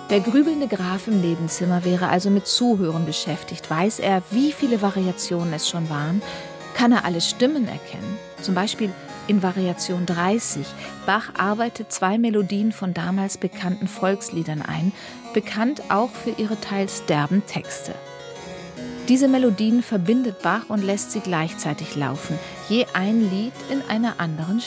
Der grübelnde Graf im Nebenzimmer wäre also mit Zuhören beschäftigt. Weiß er, wie viele Variationen es schon waren? Kann er alle Stimmen erkennen? Zum Beispiel in Variation 30. Bach arbeitet 2 Melodien von damals bekannten Volksliedern ein, bekannt auch für ihre teils derben Texte. Diese Melodien verbindet Bach und lässt sie gleichzeitig laufen, je ein Lied in einer anderen